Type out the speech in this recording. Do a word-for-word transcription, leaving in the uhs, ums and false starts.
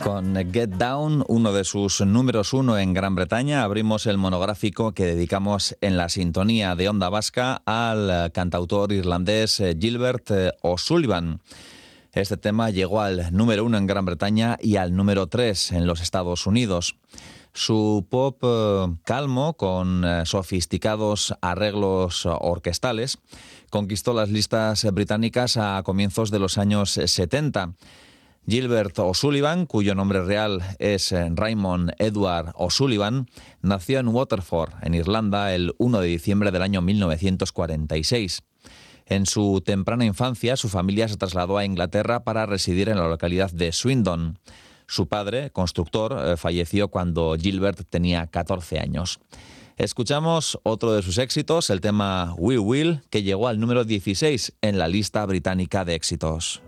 Con Get Down, uno de sus números uno en Gran Bretaña, abrimos el monográfico que dedicamos en la sintonía de Onda Vasca al cantautor irlandés Gilbert O'Sullivan. Este tema llegó al número uno en Gran Bretaña y al número tres en los Estados Unidos. Su pop eh, calmo, con eh, sofisticados arreglos orquestales, conquistó las listas británicas a comienzos de los años setenta. Gilbert O'Sullivan, cuyo nombre real es Raymond Edward O'Sullivan, nació en Waterford, en Irlanda, el uno de diciembre del año mil novecientos cuarenta y seis. En su temprana infancia, su familia se trasladó a Inglaterra para residir en la localidad de Swindon. Su padre, constructor, falleció cuando Gilbert tenía catorce años. Escuchamos otro de sus éxitos, el tema We Will, que llegó al número dieciséis en la lista británica de éxitos.